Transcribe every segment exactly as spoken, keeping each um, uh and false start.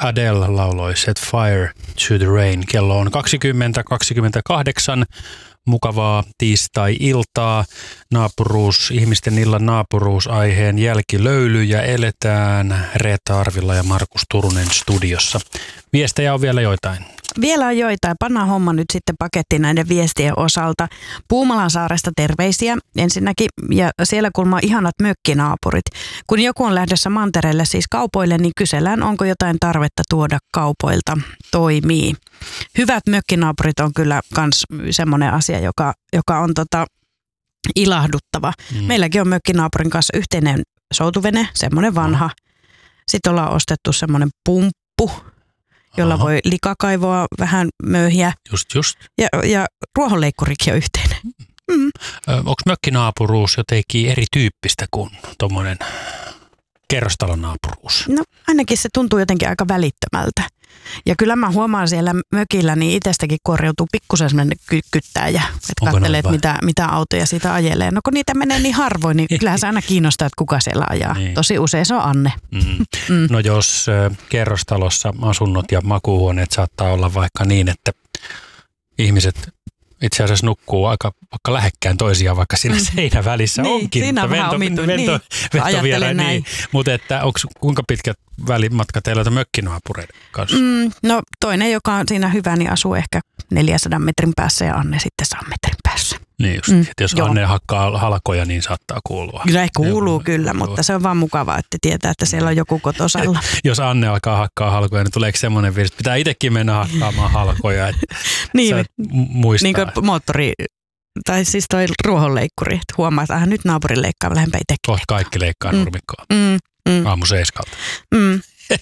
Adele lauloi Set Fire to the Rain. Kello on kaksikymmentä kaksikymmentäkahdeksan. Mukavaa tiistai-iltaa. Naapuruus, ihmisten illan naapuruusaiheen jälkilöylyjä eletään Reetta Arvilla ja Markus Turunen studiossa. Viestejä on vielä joitain. Vielä on joitain. Pannaan homma nyt sitten pakettiin näiden viestien osalta. Puumalansaaresta terveisiä ensinnäkin, ja siellä kulmaa ihanat mökkinaapurit. Kun joku on lähdössä mantereelle, siis kaupoille, niin kysellään, onko jotain tarvetta tuoda kaupoilta. Toimii. Hyvät mökkinaapurit on kyllä myös semmoinen asia, joka, joka on tota ilahduttava. Mm. Meilläkin on mökkinaapurin kanssa yhteinen soutuvene, semmoinen vanha. Sitten ollaan ostettu semmoinen pumppu, jolla Aha. voi likakaivoa vähän möyhiä. Just, just. Ja, ja ruohonleikkurikin on yhteinen. Mm. Onko mökkinaapuruus jotenkin erityyppistä kuin tuommoinen kerrostalonaapuruus? No ainakin se tuntuu jotenkin aika välittömältä. Ja kyllä mä huomaan siellä mökillä, niin itsestäkin korjautuu pikkusen sellainen kyttäjä, että katselet mitä, mitä autoja siitä ajelee. No kun niitä menee niin harvoin, niin kyllähän se aina kiinnostaa, että kuka siellä ajaa. Niin. Tosi usein se on Anne. Mm. Mm. No jos kerrostalossa asunnot ja makuuhuoneet saattaa olla vaikka niin, että ihmiset itse asiassa nukkuu aika vaikka lähekkään toisiaan, vaikka siinä mm. seinän välissä niin, onkin. Siinä on vähän omintu, vento, niin. Vento vielä, niin. Mutta että onko, kuinka pitkät välimatka teillä on mökkinaapureiden kanssa? Mm, no toinen, joka on siinä hyvä, niin asuu ehkä neljänsadan metrin päässä ja Anne sitten sadan metrin päässä. Niin just, mm. jos Joo. Anne hakkaa halkoja, niin saattaa kuulua. Kyllä kuuluu Joo. kyllä, mutta se on vaan mukavaa, että tietää, että siellä on joku kotosalla. Jos Anne alkaa hakkaa halkoja, niin tuleeko semmoinen virsi, että pitää itsekin mennä hakkaamaan halkoja, että niin, sä muistaa. Niin kuin moottori, tai siis toi ruohonleikkuri, että huomaa, että nyt naapurin leikkaa, lähdempä itsekin. Kohta kaikki leikkaa mm. nurmikkoa. Mm. Mm. Aamu seiskalta. Mm.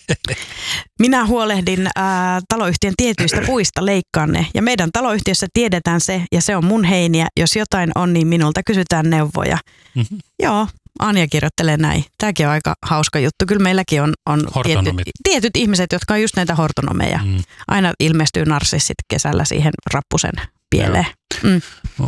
Minä huolehdin ää, taloyhtiön tietyistä puista, leikkaan ne. Ja meidän taloyhtiössä tiedetään se, ja se on mun heiniä. Jos jotain on, niin minulta kysytään neuvoja. Mm-hmm. Joo, Anja kirjoittelee näin. Tämäkin on aika hauska juttu. Kyllä meilläkin on, on tietyt, tietyt ihmiset, jotka on just näitä hortonomeja. Mm. Aina ilmestyy narsissit kesällä siihen rappusen pieleen. Mm.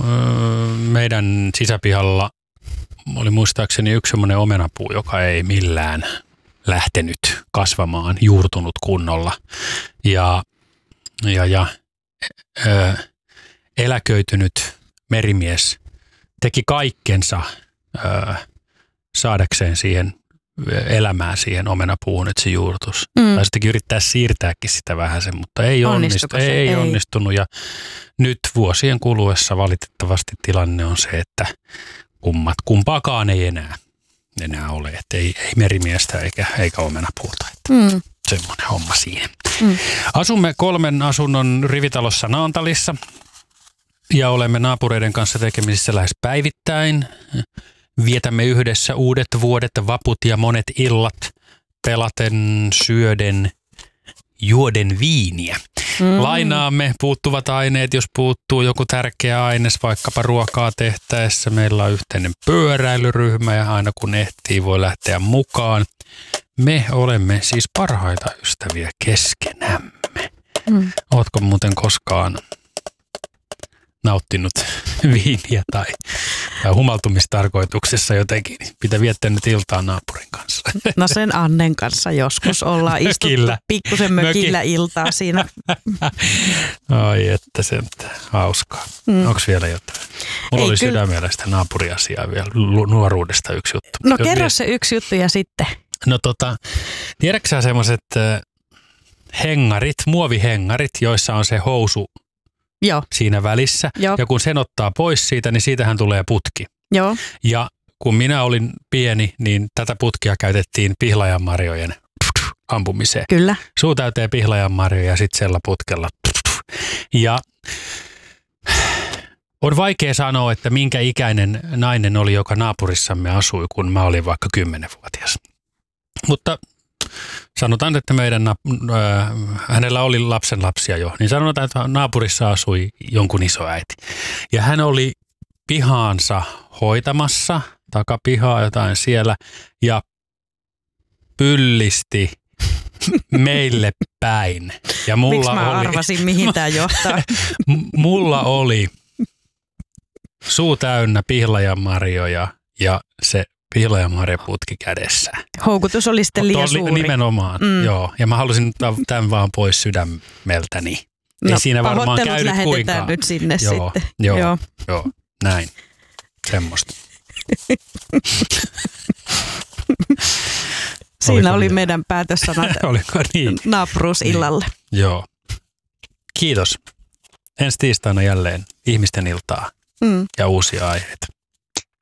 Meidän sisäpihalla oli muistaakseni yksi semmoinen omenapuu, joka ei millään lähtenyt kasvamaan, juurtunut kunnolla. Ja, ja, ja ö, eläköitynyt merimies teki kaikkensa ö, saadakseen siihen elämään siihen omenapuuhun, että se juurtus. Mm. Tai sittenkin yrittää siirtääkin sitä vähän sen, mutta ei, onnistu, ei, ei onnistunut. Ja nyt vuosien kuluessa valitettavasti tilanne on se, että kummat, kumpaakaan ei enää, enää ole. Että ei, ei merimiestä eikä, eikä omenapuuta. Mm. Semmoinen homma siinä. Mm. Asumme kolmen asunnon rivitalossa Naantalissa ja olemme naapureiden kanssa tekemisissä lähes päivittäin. Vietämme yhdessä uudet vuodet, vaput ja monet illat, pelaten, syöden, juoden viiniä. Mm. Lainaamme puuttuvat aineet, jos puuttuu joku tärkeä aines, vaikkapa ruokaa tehtäessä. Meillä on yhteinen pyöräilyryhmä ja aina kun ehtii voi lähteä mukaan. Me olemme siis parhaita ystäviä keskenämme. Mm. Ootko muuten koskaan nauttinut viiniä tai, tai humaltumistarkoituksessa jotenkin, pitää viettänyt iltaa naapurin kanssa? No sen Annen kanssa joskus ollaan istuttu pikkusen mökillä Möki. iltaa siinä. Ai että se on hauskaa. Mm. Onko vielä jotain? Mulla Ei, oli kyllä sydämellä sitä naapuriasiaa vielä, nuoruudesta yksi juttu. No kerro se yksi juttu ja sitten. No tota, tiedätkö sä semmoiset hengarit, muovihengarit, joissa on se housu Joo. siinä välissä. Joo. Ja kun sen ottaa pois siitä, niin siitähän tulee putki. Joo. Ja kun minä olin pieni, niin tätä putkia käytettiin pihlajanmarjojen ampumiseen. Kyllä. Suu täyteen pihlajanmarjoja ja sitten sella putkella. Ja on vaikea sanoa, että minkä ikäinen nainen oli, joka naapurissamme asui, kun mä olin vaikka kymmenvuotias. Mutta sanotaan, että meidän, äh, hänellä oli lapsenlapsia jo, niin sanotaan, että naapurissa asui jonkun isoäiti. Ja hän oli pihaansa hoitamassa, takapihaa jotain siellä, ja pyllisti meille päin. Ja mulla Miksi mä oli, arvasin, mihin tämä johtaa? Mulla oli suu täynnä pihlajanmarjoja ja se Piila- ja marjaputki kädessä. Houkutus oli sitten liian Oli, suuri. nimenomaan, mm. joo. Ja mä halusin tämän vaan pois sydämeltäni. No, ei siinä varmaan käynyt kuinkaan. Nyt sinne joo, sitten. Joo, joo, joo, näin. Semmosta. Siinä Oliko oli niin? meidän päätössanat Oliko niin? naapuruusillalle. Niin. Joo. Kiitos. Ensi tiistaina jälleen ihmisten iltaa mm. ja uusia aiheita.